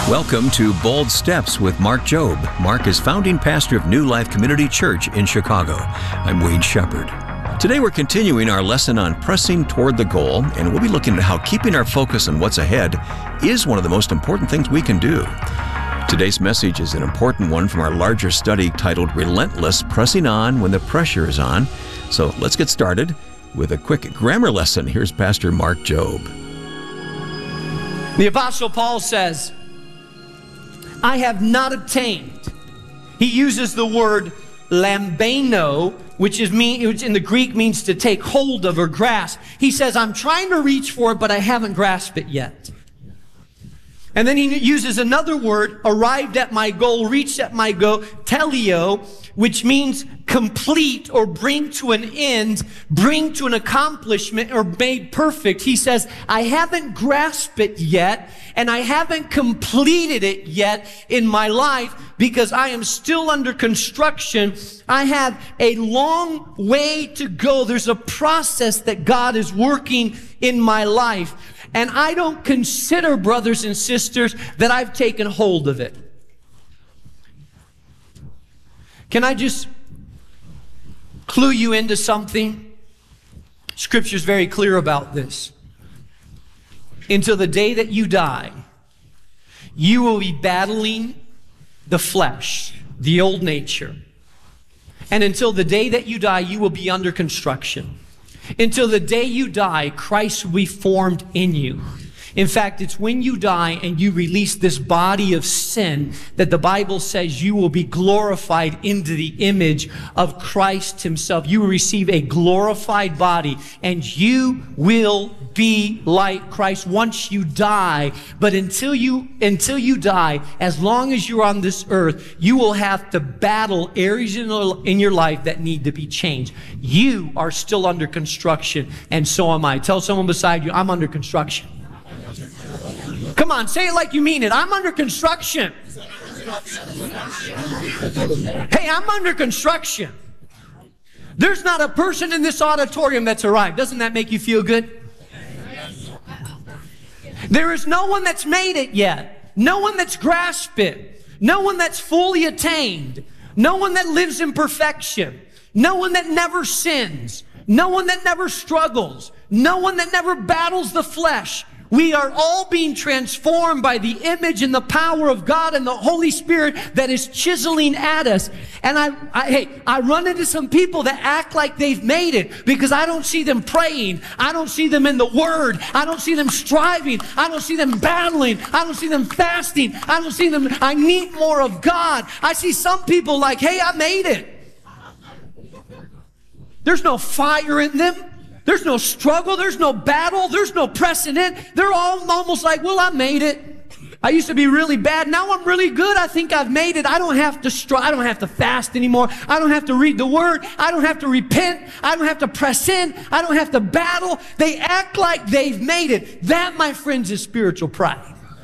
Welcome to Bold Steps with Mark Jobe. Mark is founding pastor of New Life Community Church in Chicago. I'm Wade Shepard. Today we're continuing our lesson on pressing toward the goal, and we'll be looking at how keeping our focus on what's ahead is one of the most important things we can do. Today's message is an important one from our larger study titled Relentless Pressing On When the Pressure is On. So let's get started with a quick grammar lesson. Here's Pastor Mark Jobe. The Apostle Paul says, I have not obtained. He uses the word lambano, which in the Greek means to take hold of or grasp. He says, I'm trying to reach for it, but I haven't grasped it yet. And then he uses another word, arrived at my goal, reached at my goal, telio, which means complete or bring to an end, bring to an accomplishment or made perfect. He says, I haven't grasped it yet, and I haven't completed it yet in my life because I am still under construction. I have a long way to go. There's a process that God is working in my life. And I don't consider, brothers and sisters, that I've taken hold of it. Can I just clue you into something? Scripture's very clear about this. Until the day that you die, you will be battling the flesh, the old nature. And until the day that you die, you will be under construction. Until the day you die, Christ will be formed in you. In fact, it's when you die and you release this body of sin that the Bible says you will be glorified into the image of Christ himself. You will receive a glorified body and you will be like Christ once you die. But until you die, as long as you're on this earth, you will have to battle areas in your life that need to be changed. You are still under construction, and so am I. Tell someone beside you, I'm under construction. Come on, say it like you mean it. I'm under construction. Hey, I'm under construction. There's not a person in this auditorium that's arrived. Doesn't that make you feel good? There is no one that's made it yet. No one that's grasped it. No one that's fully attained. No one that lives in perfection. No one that never sins. No one that never struggles. No one that never battles the flesh. We are all being transformed by the image and the power of God and the Holy Spirit that is chiseling at us. And I run into some people that act like they've made it because I don't see them praying. I don't see them in the Word. I don't see them striving. I don't see them battling. I don't see them fasting. I don't see them. I need more of God. I see some people like, hey, I made it. There's no fire in them. There's no struggle. There's no battle. There's no pressing in. They're all almost like, well, I made it. I used to be really bad. Now I'm really good. I think I've made it. I don't have to I don't have to fast anymore. I don't have to read the Word. I don't have to repent. I don't have to press in. I don't have to battle. They act like they've made it. That, my friends, is spiritual pride.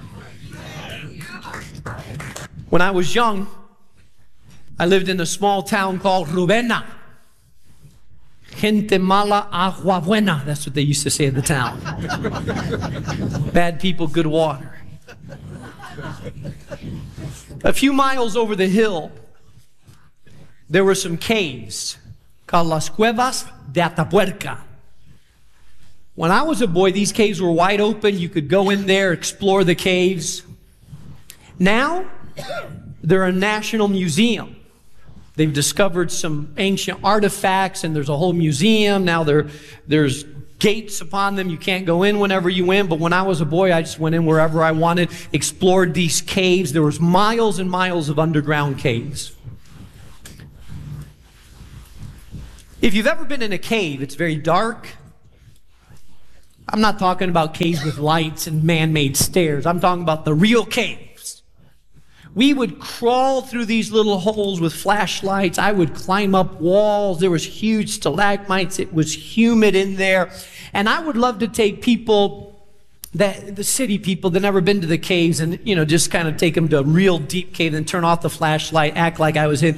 When I was young, I lived in a small town called Rubena. Gente mala, agua buena. That's what they used to say in the town. Bad people, good water. A few miles over the hill, there were some caves called Las Cuevas de Atapuerca. When I was a boy, these caves were wide open. You could go in there, explore the caves. Now, they're a national museum. They've discovered some ancient artifacts, and there's a whole museum. Now there's gates upon them. You can't go in whenever you went. But when I was a boy, I just went in wherever I wanted, explored these caves. There was miles and miles of underground caves. If you've ever been in a cave, it's very dark. I'm not talking about caves with lights and man-made stairs. I'm talking about the real cave. We would crawl through these little holes with flashlights. I would climb up walls. There was huge stalagmites. It was humid in there. And I would love to take people, the city people that never been to the caves, and, just kind of take them to a real deep cave and turn off the flashlight, act like I was in.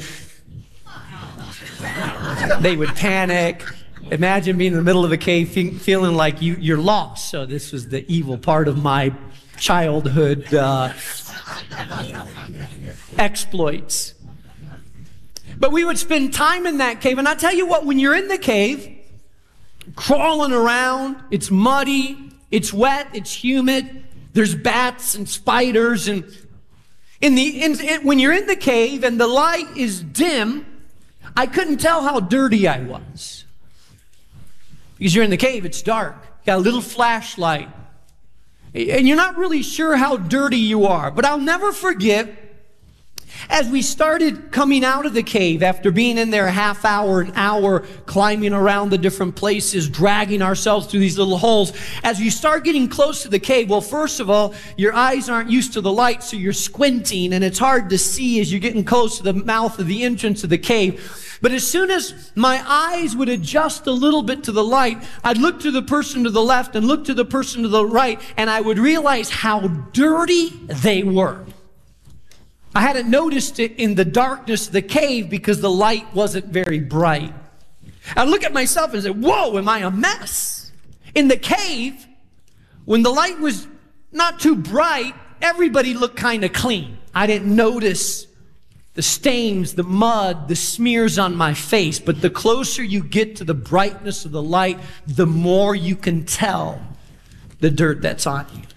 They would panic. Imagine being in the middle of a cave feeling like you're lost. So this was the evil part of my childhood. exploits. But we would spend time in that cave. And I tell you what, when you're in the cave, crawling around, it's muddy, it's wet, it's humid, there's bats and spiders. And when you're in the cave and the light is dim, I couldn't tell how dirty I was. Because you're in the cave, it's dark. You got a little flashlight. And you're not really sure how dirty you are. But I'll never forget, as we started coming out of the cave after being in there a half hour, an hour, climbing around the different places, dragging ourselves through these little holes, as you start getting close to the cave, well, first of all, your eyes aren't used to the light, so you're squinting, and it's hard to see as you're getting close to the mouth of the entrance of the cave. But as soon as my eyes would adjust a little bit to the light, I'd look to the person to the left and look to the person to the right, and I would realize how dirty they were. I hadn't noticed it in the darkness of the cave because the light wasn't very bright. I'd look at myself and say, whoa, am I a mess? In the cave, when the light was not too bright, everybody looked kind of clean. I didn't notice the stains, the mud, the smears on my face. But the closer you get to the brightness of the light, the more you can tell the dirt that's on you.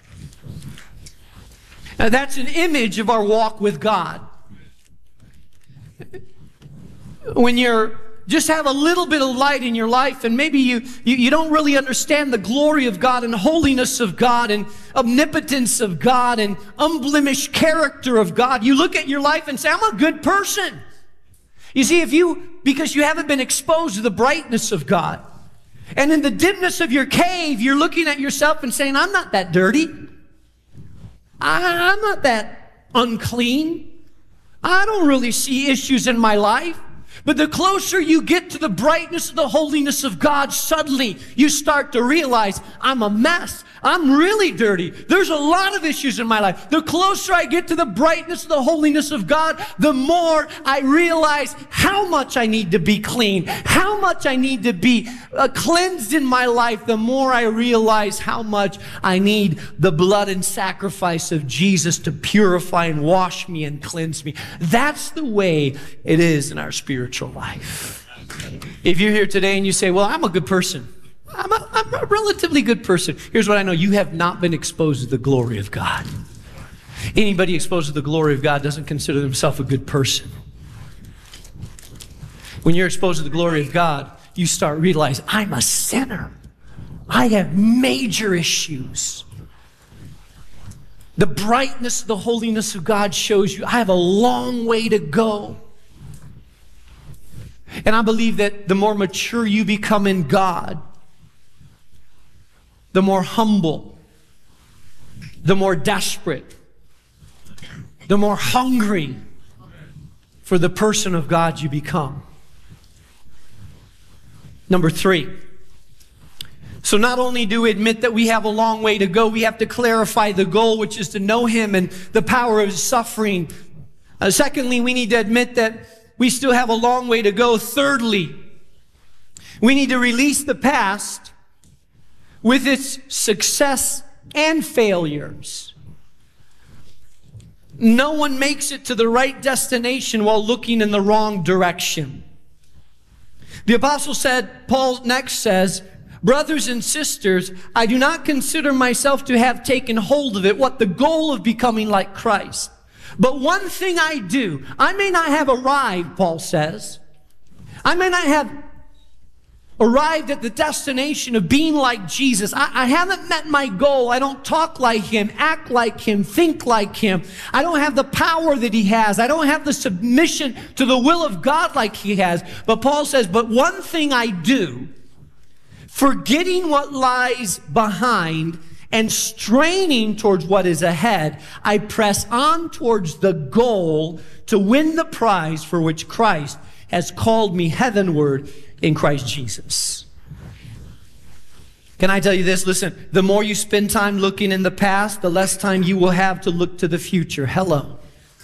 Now, that's an image of our walk with God. When you're just have a little bit of light in your life, and maybe you don't really understand the glory of God and holiness of God and omnipotence of God and unblemished character of God, you look at your life and say, I'm a good person. You see, because you haven't been exposed to the brightness of God. And in the dimness of your cave, you're looking at yourself and saying, I'm not that dirty. I'm not that unclean. I don't really see issues in my life. But the closer you get to the brightness of the holiness of God, suddenly you start to realize, I'm a mess. I'm really dirty. There's a lot of issues in my life. The closer I get to the brightness of the holiness of God, the more I realize how much I need to be clean, how much I need to be cleansed in my life, the more I realize how much I need the blood and sacrifice of Jesus to purify and wash me and cleanse me. That's the way it is in our spiritual life. If you're here today and you say, well, I'm a good person. I'm a relatively good person. Here's what I know. You have not been exposed to the glory of God. Anybody exposed to the glory of God doesn't consider themselves a good person. When you're exposed to the glory of God, you start realizing, I'm a sinner. I have major issues. The brightness, the holiness of God shows you I have a long way to go. And I believe that the more mature you become in God, the more humble, the more desperate, the more hungry for the person of God you become. Number 3. So not only do we admit that we have a long way to go, we have to clarify the goal, which is to know Him and the power of His suffering. Secondly, we need to admit that we still have a long way to go. Thirdly, we need to release the past with its success and failures. No one makes it to the right destination while looking in the wrong direction. The apostle said, Paul next says, brothers and sisters, I do not consider myself to have taken hold of it, what the goal of becoming like Christ. But one thing I do, I may not have arrived, Paul says. I may not have arrived at the destination of being like Jesus. I haven't met my goal. I don't talk like Him, act like Him, think like Him. I don't have the power that He has. I don't have the submission to the will of God like He has. But Paul says, but one thing I do, forgetting what lies behind and straining towards what is ahead, I press on towards the goal to win the prize for which Christ has called me heavenward in Christ Jesus. Can I tell you this? Listen, the more you spend time looking in the past, the less time you will have to look to the future. Hello.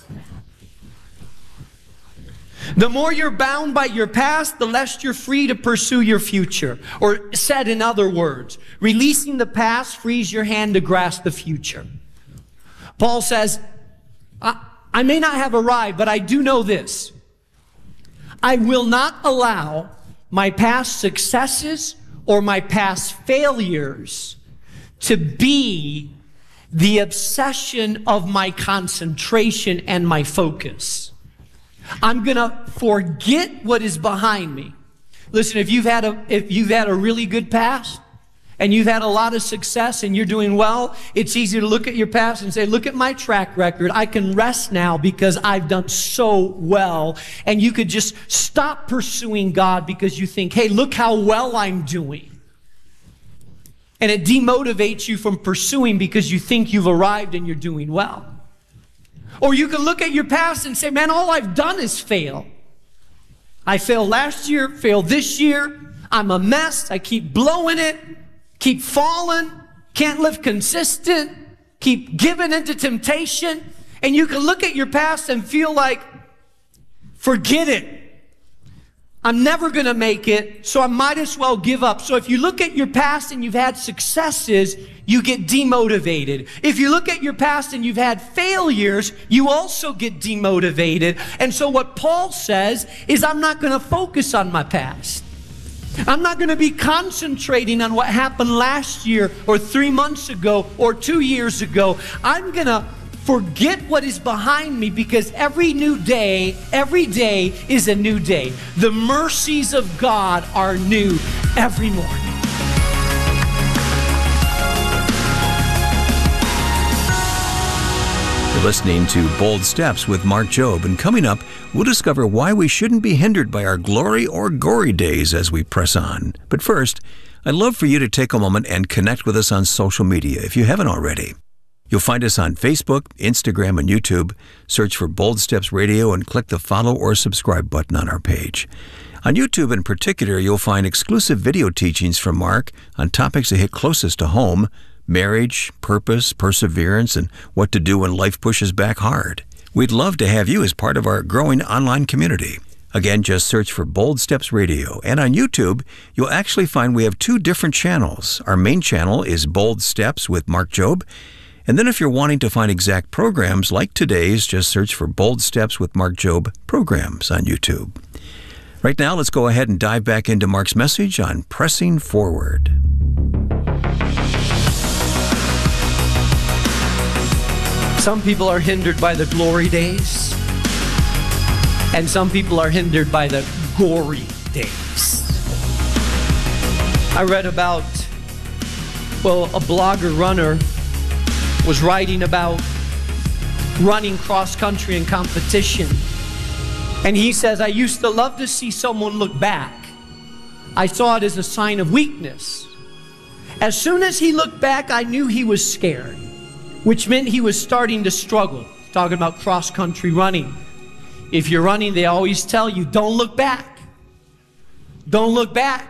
The more you're bound by your past, the less you're free to pursue your future. Or said in other words, releasing the past frees your hand to grasp the future. Paul says, I may not have arrived, but I do know this. I will not allow my past successes or my past failures to be the obsession of my concentration and my focus. I'm going to forget what is behind me. Listen, if you've had a really good past and you've had a lot of success and you're doing well, it's easy to look at your past and say, look at my track record. I can rest now because I've done so well. And you could just stop pursuing God because you think, hey, look how well I'm doing. And it demotivates you from pursuing because you think you've arrived and you're doing well. Or you can look at your past and say, man, all I've done is fail. I failed last year, failed this year. I'm a mess. I keep blowing it, keep falling, can't live consistent, keep giving into temptation. And you can look at your past and feel like, forget it. I'm never going to make it, so I might as well give up. So if you look at your past and you've had successes, you get demotivated. If you look at your past and you've had failures, you also get demotivated. And so what Paul says is, I'm not going to focus on my past. I'm not going to be concentrating on what happened last year or 3 months ago or 2 years ago. I'm going to forget what is behind me because every day is a new day. The mercies of God are new every morning. You're listening to Bold Steps with Mark Jobe, and coming up, we'll discover why we shouldn't be hindered by our glory or gory days as we press on. But first, I'd love for you to take a moment and connect with us on social media if you haven't already. You'll find us on Facebook, Instagram, and YouTube. Search for Bold Steps Radio and click the follow or subscribe button on our page. On YouTube in particular, you'll find exclusive video teachings from Mark on topics that hit closest to home: marriage, purpose, perseverance, and what to do when life pushes back hard. We'd love to have you as part of our growing online community. Again, just search for Bold Steps Radio. And on YouTube, you'll actually find we have 2 different channels. Our main channel is Bold Steps with Mark Jobe. And then if you're wanting to find exact programs like today's, just search for Bold Steps with Mark Jobe programs on YouTube. Right now, let's go ahead and dive back into Mark's message on pressing forward. Some people are hindered by the glory days, and some people are hindered by the gory days. I read about, a blogger runner was writing about running cross-country in competition. And he says, I used to love to see someone look back. I saw it as a sign of weakness. As soon as he looked back, I knew he was scared, which meant he was starting to struggle. Talking about cross-country running. If you're running, they always tell you, don't look back. Don't look back.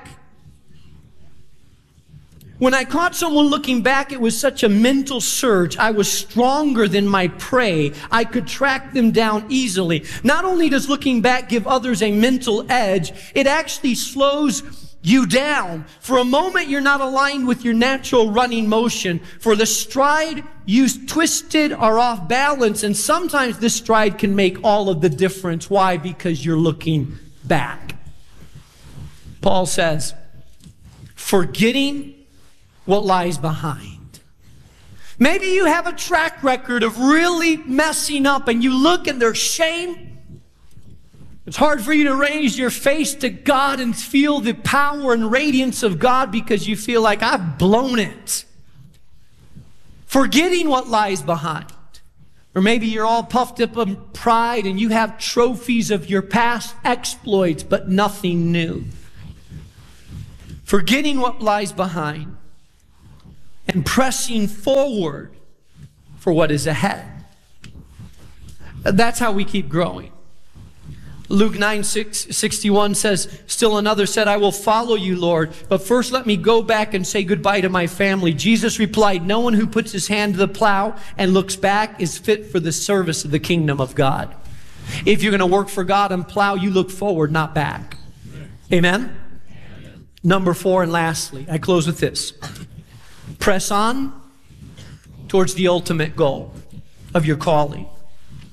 When I caught someone looking back, it was such a mental surge. I was stronger than my prey. I could track them down easily. Not only does looking back give others a mental edge, it actually slows you down. For a moment, you're not aligned with your natural running motion. For the stride, you twisted or off balance, and sometimes this stride can make all of the difference. Why? Because you're looking back. Paul says, forgetting what lies behind. Maybe you have a track record of really messing up and you look and there's shame. It's hard for you to raise your face to God and feel the power and radiance of God because you feel like I've blown it. Forgetting what lies behind. Or maybe you're all puffed up in pride and you have trophies of your past exploits but nothing new. Forgetting what lies behind and pressing forward for what is ahead. That's how we keep growing. Luke 9:61 says, still another said, I will follow you, Lord, but first let me go back and say goodbye to my family. Jesus replied, no one who puts his hand to the plow and looks back is fit for the service of the kingdom of God. If you're going to work for God and plow, you look forward, not back. Amen? Number 4, and lastly, I close with this. Press on towards the ultimate goal of your calling.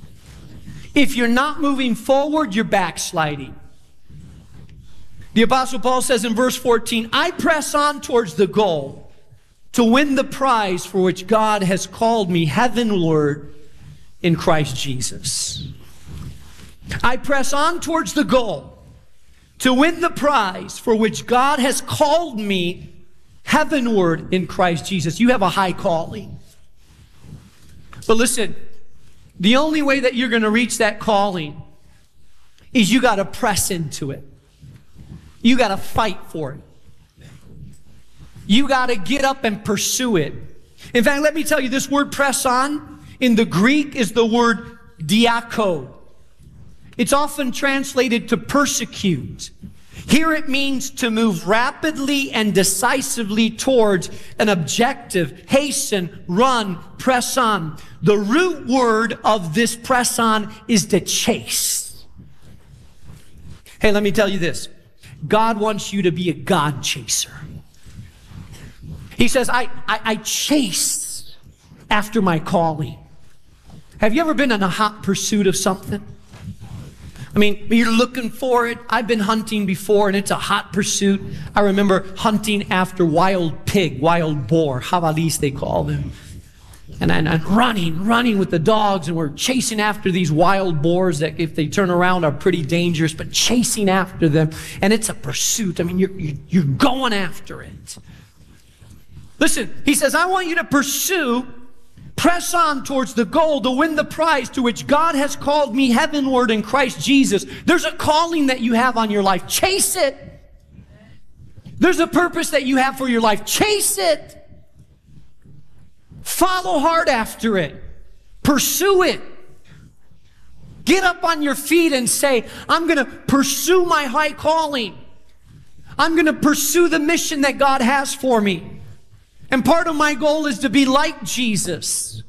If you're not moving forward, you're backsliding. The Apostle Paul says in verse 14, I press on towards the goal to win the prize for which God has called me heavenward in Christ Jesus. I press on towards the goal to win the prize for which God has called me heavenward in Christ Jesus. You have a high calling. But listen, the only way that you're going to reach that calling is you got to press into it. You got to fight for it. You got to get up and pursue it. In fact, let me tell you, this word press on in the Greek is the word diako. It's often translated to persecute. Here it means to move rapidly and decisively towards an objective, hasten, run, press on. The root word of this press on is to chase. Hey, let me tell you this. God wants you to be a God chaser. He says, I chase after my calling. Have you ever been in a hot pursuit of something? I mean, you're looking for it. I've been hunting before, and it's a hot pursuit. I remember hunting after wild pig, wild boar, jabalís they call them. And I'm running with the dogs, and we're chasing after these wild boars that, if they turn around, are pretty dangerous, but chasing after them. And it's a pursuit. I mean, you're going after it. Listen, he says, I want you to pursue, press on towards the goal to win the prize to which God has called me heavenward in Christ Jesus. There's a calling that you have on your life. Chase it. There's a purpose that you have for your life. Chase it. Follow hard after it. Pursue it. Get up on your feet and say, I'm going to pursue my high calling. I'm going to pursue the mission that God has for me. And part of my goal is to be like Jesus.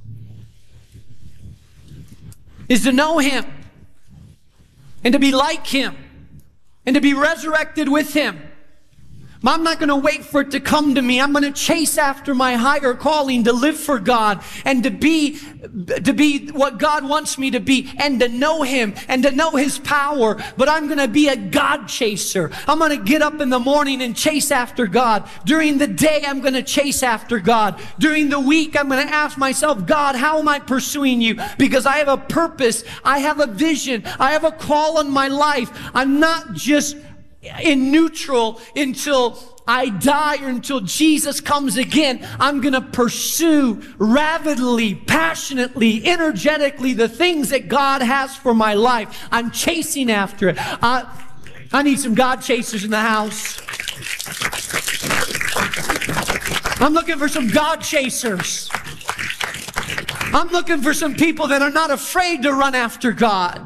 Is to know Him. And to be like Him. And to be resurrected with Him. I'm not going to wait for it to come to me. I'm going to chase after my higher calling to live for God and to be what God wants me to be and to know Him and to know His power. But I'm going to be a God chaser. I'm going to get up in the morning and chase after God. During the day, I'm going to chase after God. During the week, I'm going to ask myself, God, how am I pursuing you? Because I have a purpose. I have a vision. I have a call on my life. I'm not just in neutral until I die or until Jesus comes again. I'm going to pursue rapidly, passionately, energetically the things that God has for my life. I'm chasing after it. I need some God chasers in the house. I'm looking for some God chasers. I'm looking for some people that are not afraid to run after God.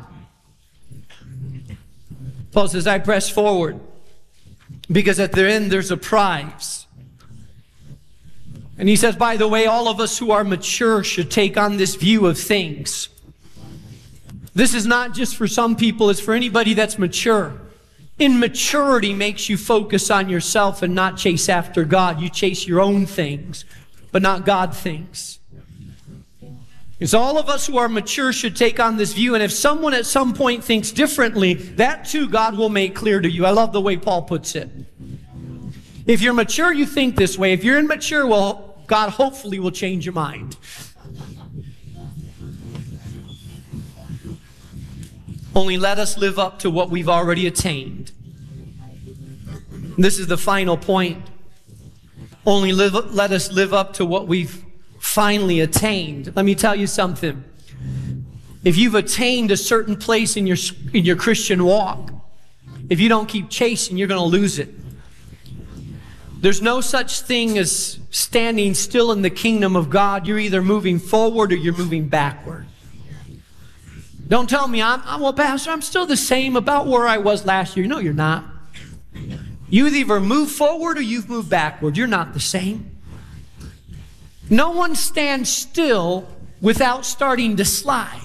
Paul says, I press forward because at the end there's a prize. And he says, by the way, all of us who are mature should take on this view of things. This is not just for some people, it's for anybody that's mature. Immaturity makes you focus on yourself and not chase after God. You chase your own things, but not God things. Because all of us who are mature should take on this view. And if someone at some point thinks differently, that too God will make clear to you. I love the way Paul puts it. If you're mature, you think this way. If you're immature, well, God hopefully will change your mind. Only let us live up to what we've already attained. This is the final point. Only let us live up to what we've finally attained. Let me tell you something. If you've attained a certain place in your Christian walk, if you don't keep chasing, you're going to lose it. There's no such thing as standing still in the kingdom of God. You're either moving forward or you're moving backward. Don't tell me, well, Pastor, I'm still the same about where I was last year. No, you're not. You either move forward or you've moved backward. You're not the same. No one stands still without starting to slide.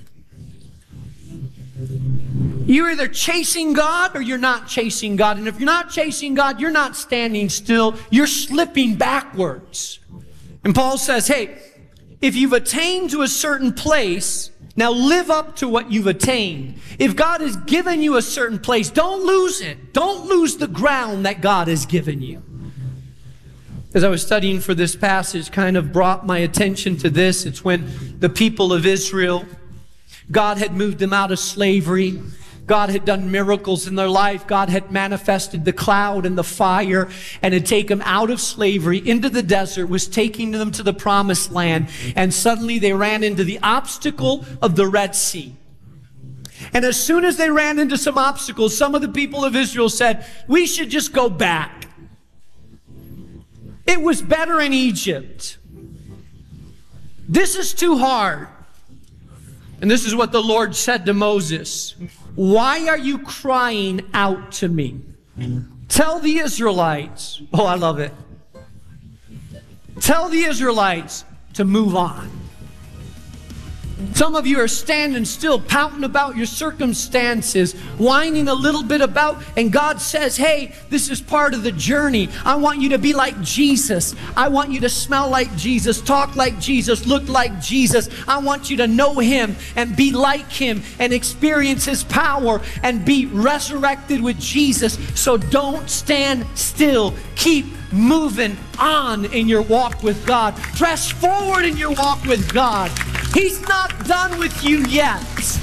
You're either chasing God or you're not chasing God. And if you're not chasing God, you're not standing still. You're slipping backwards. And Paul says, hey, if you've attained to a certain place Now live up to what you've attained. If God has given you a certain place, don't lose it. Don't lose the ground that God has given you. As I was studying for this passage, kind of brought my attention to this. It's when the people of Israel, God had moved them out of slavery. God had done miracles in their life. God had manifested the cloud and the fire and had taken them out of slavery into the desert, was taking them to the promised land. And suddenly they ran into the obstacle of the Red Sea. And as soon as they ran into some obstacles, some of the people of Israel said, we should just go back. It was better in Egypt. This is too hard. And this is what the Lord said to Moses. Why are you crying out to me? Tell the Israelites. Oh, I love it. Tell the Israelites to move on. Some of you are standing still, pouting about your circumstances, whining a little bit about, and God says, hey, this is part of the journey. I want you to be like Jesus. I want you to smell like Jesus, talk like Jesus, look like Jesus. I want you to know Him and be like Him and experience His power and be resurrected with Jesus. So don't stand still. Keep moving on in your walk with God. Press forward in your walk with God. He's not done with you yet.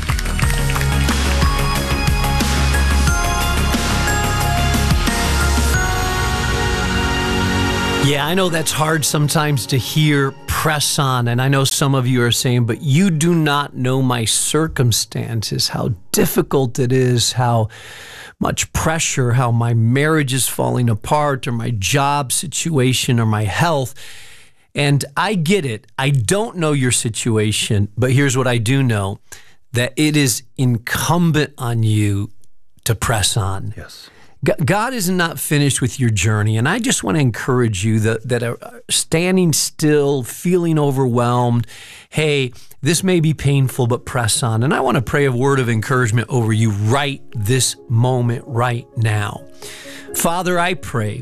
Yeah, I know that's hard sometimes to hear, press on. And I know some of you are saying, but you do not know my circumstances, how difficult it is, how much pressure, how my marriage is falling apart, or my job situation, or my health. And I get it. I don't know your situation, but here's what I do know, that it is incumbent on you to press on. Yes. God is not finished with your journey. And I just want to encourage you that are standing still, feeling overwhelmed, hey, this may be painful, but press on. And I want to pray a word of encouragement over you right this moment, right now. Father, I pray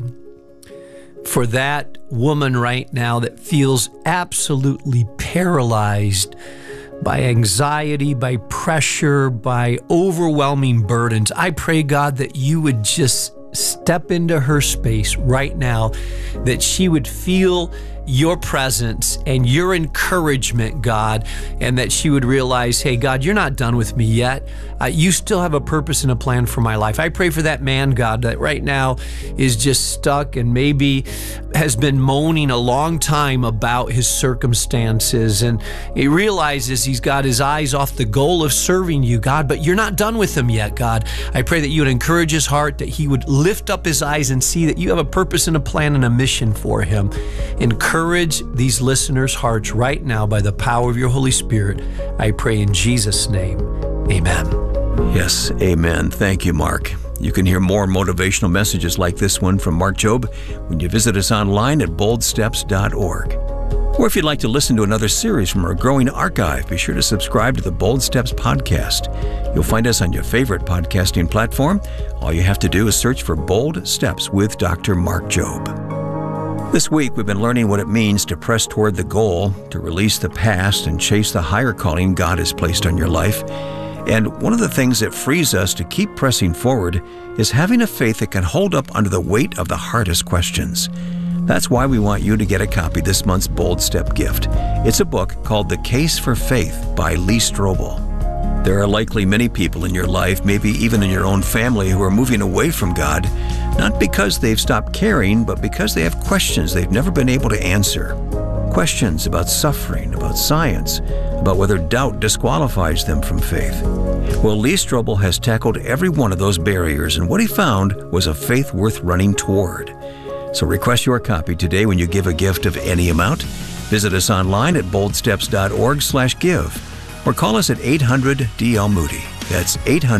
for that woman right now that feels absolutely paralyzed by anxiety, by pressure, by overwhelming burdens. I pray, God, that you would just step into her space right now, that she would feel your presence and your encouragement, God, and that she would realize, hey, God, you're not done with me yet. You still have a purpose and a plan for my life. I pray for that man, God, that right now is just stuck and maybe has been moaning a long time about his circumstances, and he realizes he's got his eyes off the goal of serving you, God, but you're not done with him yet, God. I pray that you would encourage his heart, that he would lift up his eyes and see that you have a purpose and a plan and a mission for him. Encourage these listeners' hearts right now by the power of your Holy Spirit. I pray in Jesus' name, amen. Yes, amen. Thank you, Mark. You can hear more motivational messages like this one from Mark Jobe when you visit us online at boldsteps.org. Or if you'd like to listen to another series from our growing archive, be sure to subscribe to the Bold Steps podcast. You'll find us on your favorite podcasting platform. All you have to do is search for Bold Steps with Dr. Mark Jobe. This week, we've been learning what it means to press toward the goal, to release the past and chase the higher calling God has placed on your life. And one of the things that frees us to keep pressing forward is having a faith that can hold up under the weight of the hardest questions. That's why we want you to get a copy of this month's Bold Step gift. It's a book called The Case for Faith by Lee Strobel. There are likely many people in your life, maybe even in your own family, who are moving away from God, not because they've stopped caring, but because they have questions they've never been able to answer. Questions about suffering, about science, about whether doubt disqualifies them from faith. Well, Lee Strobel has tackled every one of those barriers, and what he found was a faith worth running toward. So request your copy today when you give a gift of any amount. Visit us online at boldsteps.org/give, or call us at 800-DL-MOODY. That's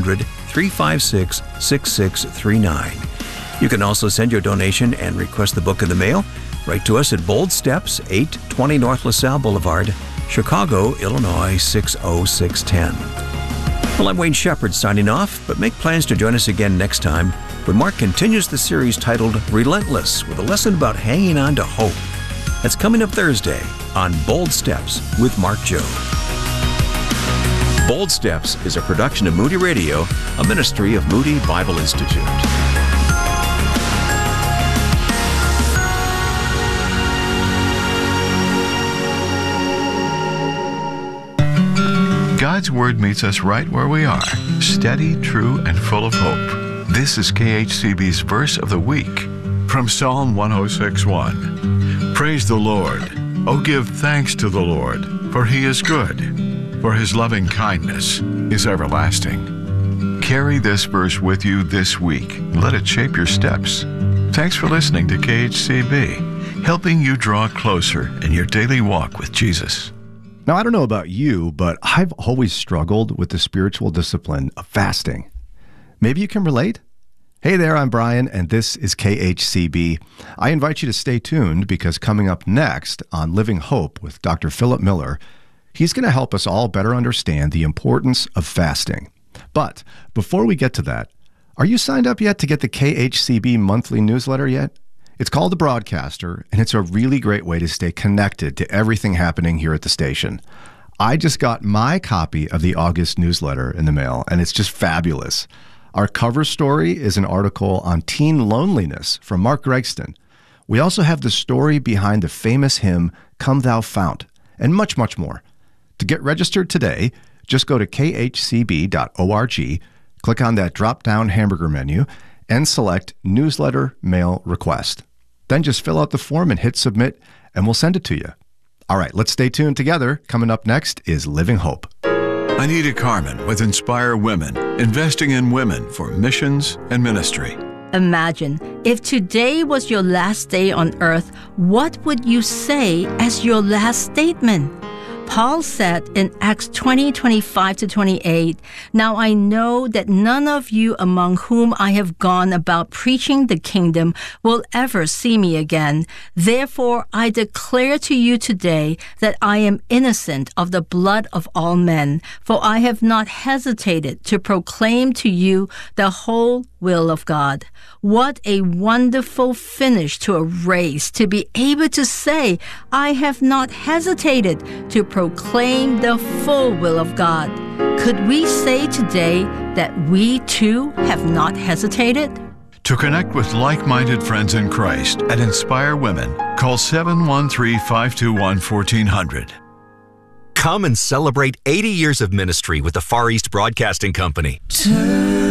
800-356-6639. You can also send your donation and request the book in the mail. Write to us at Bold Steps, 820 North LaSalle Boulevard, Chicago, Illinois, 60610. Well, I'm Wayne Shepherd signing off, but make plans to join us again next time when Mark continues the series titled Relentless, with a lesson about hanging on to hope. That's coming up Thursday on Bold Steps with Mark Jobe. Bold Steps is a production of Moody Radio, a ministry of Moody Bible Institute. God's Word meets us right where we are, steady, true, and full of hope. This is KHCB's Verse of the Week from Psalm 106:1. Praise the Lord. Oh, give thanks to the Lord, for He is good, for His loving kindness is everlasting. Carry this verse with you this week and let it shape your steps. Thanks for listening to KHCB, helping you draw closer in your daily walk with Jesus. Now, I don't know about you, but I've always struggled with the spiritual discipline of fasting. Maybe you can relate? Hey there, I'm Brian, and this is KHCB. I invite you to stay tuned because coming up next on Living Hope with Dr. Philip Miller, he's going to help us all better understand the importance of fasting. But before we get to that, are you signed up yet to get the KHCB monthly newsletter yet? It's called The Broadcaster, and it's a really great way to stay connected to everything happening here at the station. I just got my copy of the August newsletter in the mail, and it's just fabulous. Our cover story is an article on teen loneliness from Mark Gregston. We also have the story behind the famous hymn, Come Thou Fount, and much, much more. To get registered today, just go to khcb.org, click on that drop-down hamburger menu, and select Newsletter Mail Request. Then just fill out the form and hit Submit, and we'll send it to you. All right, let's stay tuned together. Coming up next is Living Hope. Anita Carmen with Inspire Women, investing in women for missions and ministry. Imagine, if today was your last day on earth, what would you say as your last statement? Paul said in Acts 20:25-28, "Now I know that none of you among whom I have gone about preaching the kingdom will ever see me again. Therefore I declare to you today that I am innocent of the blood of all men, for I have not hesitated to proclaim to you the whole will of God." What a wonderful finish to a race, to be able to say, I have not hesitated to proclaim the full will of God. Could we say today that we too have not hesitated? To connect with like-minded friends in Christ and inspire women, call 713-521-1400. Come and celebrate 80 years of ministry with the Far East Broadcasting Company.